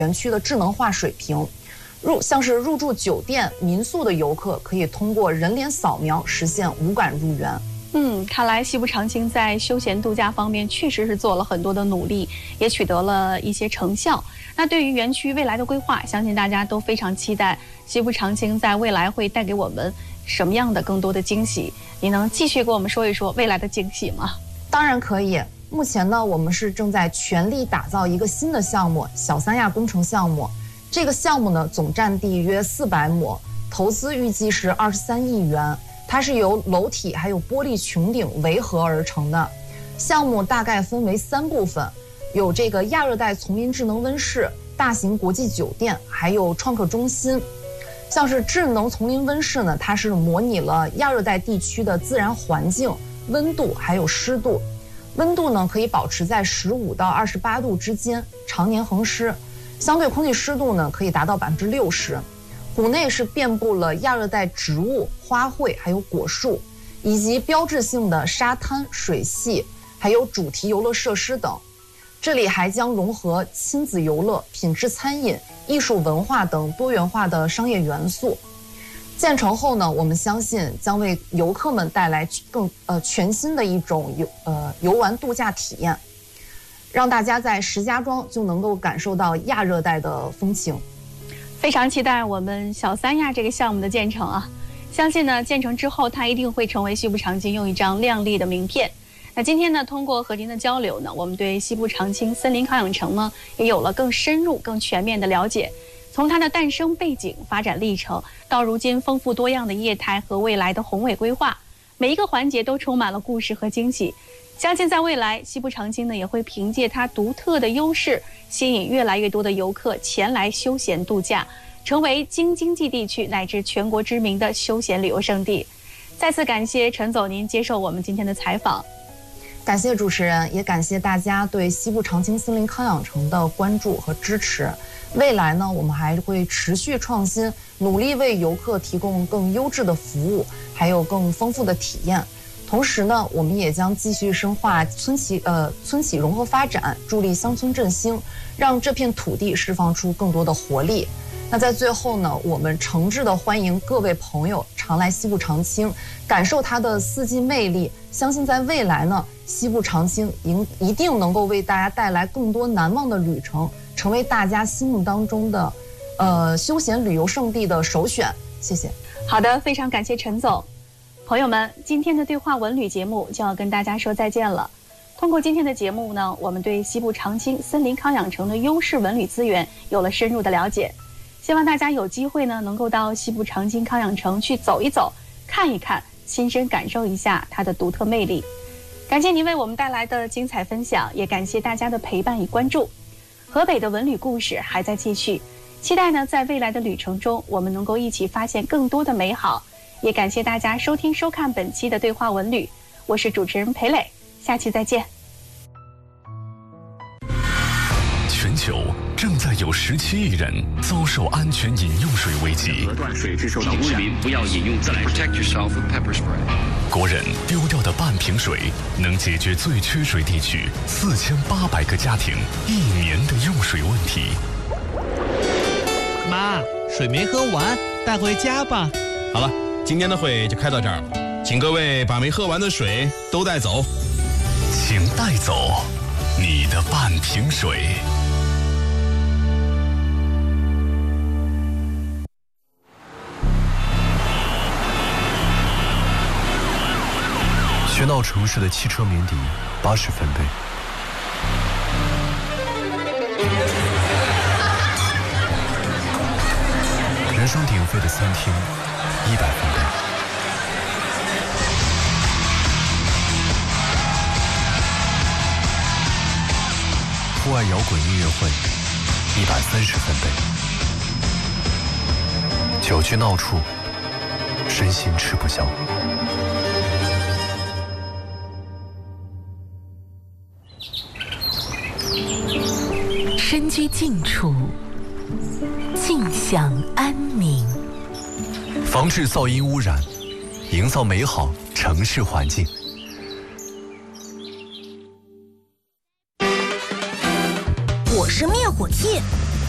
园区的智能化水平。像是入住酒店、民宿的游客可以通过人脸扫描实现无感入园。 看来西部长青在休闲度假方面确实是做了很多的努力，也取得了一些成效。那对于园区未来的规划，相信大家都非常期待西部长青在未来会带给我们什么样的更多的惊喜。你能继续给我们说一说未来的惊喜吗？ 当然可以。目前呢，我们是正在全力打造一个新的项目——小三亚工程项目。这个项目呢，总占地约400亩，投资预计是23亿元。它是由楼体还有玻璃穹顶围合而成的。项目大概分为3部分，有这个亚热带丛林智能温室、大型国际酒店，还有创客中心。像是智能丛林温室呢，它是模拟了亚热带地区的自然环境、温度还有湿度。温度呢可以保持在15到28度之间，常年恒湿。相对空气湿度呢可以达到60%。谷内是遍布了亚热带植物、花卉，还有果树，以及标志性的沙滩、水系，还有主题游乐设施等。这里还将融合亲子游乐、品质餐饮、艺术文化等多元化的商业元素。建成后呢，我们相信将为游客们带来全新的一种游玩度假体验，让大家在石家庄就能够感受到亚热带的风情。 非常期待我们小三亚这个项目的建成啊！相信呢，建成之后它一定会成为西部长青用一张亮丽的名片。那今天呢，通过和您的交流呢，我们对西部长青森林康养城呢也有了更深入、更全面的了解。从它的诞生背景、发展历程，到如今丰富多样的业态和未来的宏伟规划，每一个环节都充满了故事和惊喜。相信在未来，西部长青呢也会凭借它独特的优势，吸引越来越多的游客前来休闲度假，成为京津冀地区乃至全国知名的休闲旅游胜地。再次感谢陈总您接受我们今天的采访。 感谢主持人，也感谢大家对西部长青森林康养城的关注和支持。未来呢，我们还会持续创新，努力为游客提供更优质的服务，还有更丰富的体验。同时呢，我们也将继续深化村企融合发展，助力乡村振兴，让这片土地释放出更多的活力。那在最后呢，我们诚挚的欢迎各位朋友常来西部长青，感受它的四季魅力。相信在未来呢，西部长青一定能够为大家带来更多难忘的旅程，成为大家心目当中的休闲旅游胜地的首选。谢谢。 好的，非常感谢陈总。朋友们，今天的对话文旅节目就要跟大家说再见了。通过今天的节目呢，我们对西部长青森林康养城的优势文旅资源有了深入的了解。希望大家有机会呢，能够到西部长青康养城去走一走、看一看，亲身感受一下它的独特魅力。感谢您为我们带来的精彩分享，也感谢大家的陪伴与关注。河北的文旅故事还在继续，期待呢，在未来的旅程中，我们能够一起发现更多的美好。也感谢大家收听收看本期的对话文旅，我是主持人裴磊，下期再见。 全球正在有17亿人遭受安全饮用水危机。 断水质受到污染，不要饮用自来水。Protect yourself with pepper spray。 国人丢掉的半瓶水，能解决最缺水地区4800个家庭1年的用水问题。 妈，水没喝完，带回家吧。 好了，今天的会就开到这儿了，请各位把没喝完的水都带走。 请带走你的半瓶水。 喧闹城市的汽车鸣笛80分贝，人声鼎沸的餐厅100分贝，户外摇滚音乐会130分贝，酒局闹处，身心吃不消。 身居静处，静享安宁。 防治噪音污染，营造美好城市环境。 我是灭火器，